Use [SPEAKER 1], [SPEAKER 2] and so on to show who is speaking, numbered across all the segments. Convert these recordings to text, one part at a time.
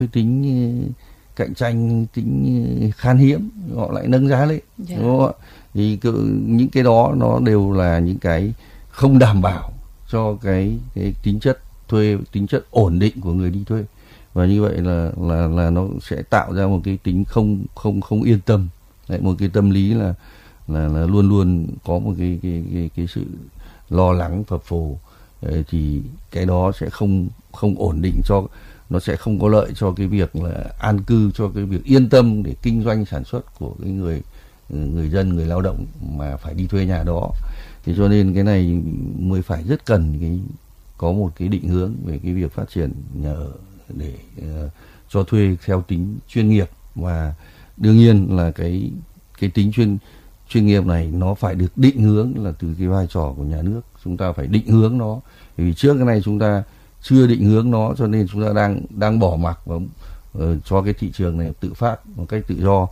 [SPEAKER 1] cái tính cạnh tranh, tính khan hiếm, họ lại nâng giá lên, đúng không ạ? Thì những cái đó nó đều là những cái không đảm bảo cho cái tính chất thuê, tính chất ổn định của người đi thuê, và như vậy là nó sẽ tạo ra một cái tính không yên tâm. Đấy, một cái tâm lý là luôn luôn có một cái sự lo lắng phập phù. Thì cái đó sẽ không ổn định, cho nó sẽ không có lợi cho cái việc là an cư, cho cái việc yên tâm để kinh doanh sản xuất của cái người dân, người lao động mà phải đi thuê nhà đó. Thì cho nên cái này mới phải rất cần có một cái định hướng về cái việc phát triển nhà ở để cho thuê theo tính chuyên nghiệp. Và đương nhiên là cái tính chuyên nghiệp này nó phải được định hướng là từ cái vai trò của nhà nước. Chúng ta phải định hướng nó, vì trước cái này chúng ta chưa định hướng nó, cho nên chúng ta đang bỏ mặc và cho cái thị trường này tự phát một cách tự do.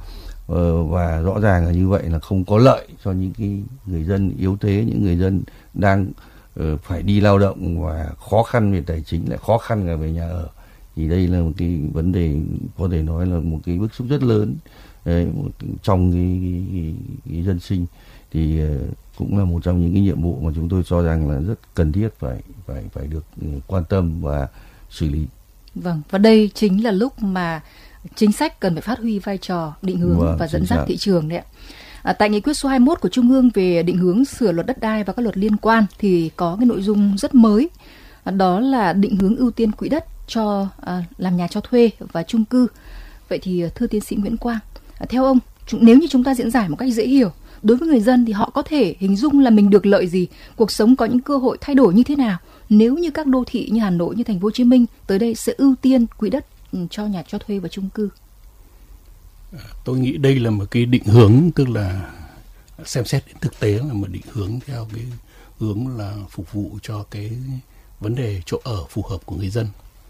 [SPEAKER 1] Và rõ ràng là như vậy là không có lợi cho những cái người dân yếu thế, những người dân đang phải đi lao động và khó khăn về tài chính, lại khó khăn cả về nhà ở. Thì đây là một cái vấn đề có thể nói là một cái bức xúc rất lớn trong cái dân sinh. Thì cũng là một trong những cái nhiệm vụ mà chúng tôi cho rằng là rất cần thiết phải được quan tâm và xử lý.
[SPEAKER 2] Vâng, và đây chính là lúc mà chính sách cần phải phát huy vai trò định hướng và dẫn dắt thị trường đấy ạ. Tại nghị quyết số 21 của Trung ương về định hướng sửa luật đất đai và các luật liên quan thì có cái nội dung rất mới, đó là định hướng ưu tiên quỹ đất cho làm nhà cho thuê và chung cư. Vậy thì thưa tiến sĩ Nguyễn Quang, theo ông, nếu như chúng ta diễn giải một cách dễ hiểu, đối với người dân thì họ có thể hình dung là mình được lợi gì, cuộc sống có những cơ hội thay đổi như thế nào nếu như các đô thị như Hà Nội, như Thành phố Hồ Chí Minh tới đây sẽ ưu tiên quỹ đất cho nhà cho thuê và chung cư?
[SPEAKER 3] Tôi nghĩ đây là một cái định hướng, tức là xem xét đến thực tế, là một định hướng theo cái hướng là phục vụ cho cái vấn đề chỗ ở phù hợp của người dân.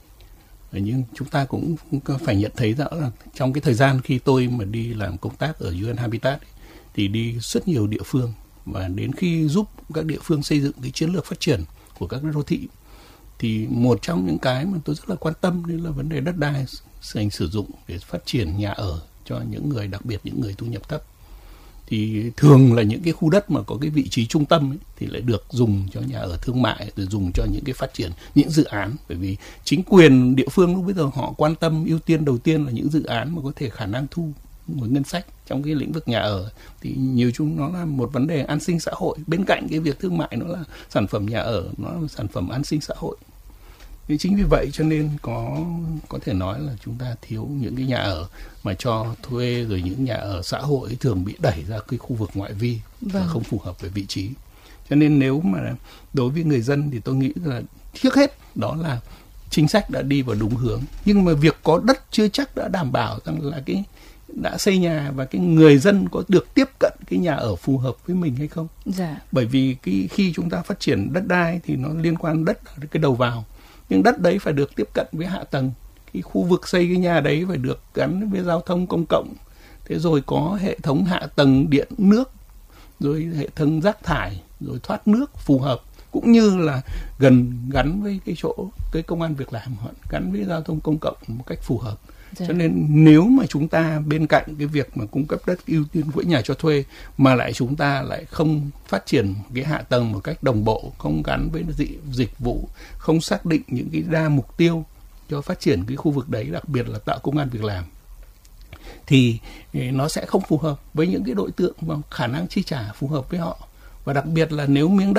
[SPEAKER 3] Nhưng chúng ta cũng phải nhận thấy rõ là trong cái thời gian khi tôi mà đi làm công tác ở UN Habitat thì đi rất nhiều địa phương, và đến khi giúp các địa phương xây dựng cái chiến lược phát triển của các đô thị, thì một trong những cái mà tôi rất là quan tâm đấy là vấn đề đất đai dành sử dụng để phát triển nhà ở cho những người, đặc biệt những người thu nhập thấp. Thì thường là những cái khu đất mà có cái vị trí trung tâm ấy, thì lại được dùng cho nhà ở thương mại, rồi dùng cho những cái phát triển những dự án. Bởi vì chính quyền địa phương lúc bây giờ họ quan tâm ưu tiên đầu tiên là những dự án mà có thể khả năng thu nguồn ngân sách trong cái lĩnh vực nhà ở. Thì nhiều chung nó là một vấn đề an sinh xã hội, bên cạnh cái việc thương mại nó là sản phẩm nhà ở, nó là sản phẩm an sinh xã hội. Thì chính vì vậy cho nên có thể nói là chúng ta thiếu những cái nhà ở mà cho thuê, rồi những nhà ở xã hội thường bị đẩy ra cái khu vực ngoại vi và không phù hợp với vị trí. Cho nên nếu mà đối với người dân thì tôi nghĩ là trước hết đó là chính sách đã đi vào đúng hướng, nhưng mà việc có đất chưa chắc đã đảm bảo rằng là cái đã xây nhà và cái người dân có được tiếp cận cái nhà ở phù hợp với mình hay không. Bởi vì khi chúng ta phát triển đất đai thì nó liên quan đất ở cái đầu vào, nhưng đất đấy phải được tiếp cận với hạ tầng. Cái khu vực xây cái nhà đấy phải được gắn với giao thông công cộng, thế rồi có hệ thống hạ tầng điện nước, rồi hệ thống rác thải, rồi thoát nước phù hợp, cũng như là gắn với cái công ăn việc làm, gắn với giao thông công cộng một cách phù hợp. Cho nên nếu mà chúng ta bên cạnh cái việc mà cung cấp đất ưu tiên với nhà cho thuê mà lại chúng ta lại không phát triển cái hạ tầng một cách đồng bộ, không gắn với dịch vụ, không xác định những cái đa mục tiêu cho phát triển cái khu vực đấy, đặc biệt là tạo công ăn việc làm, thì nó sẽ không phù hợp với những cái đối tượng mà khả năng chi trả phù hợp với họ. Và đặc biệt là nếu miếng đất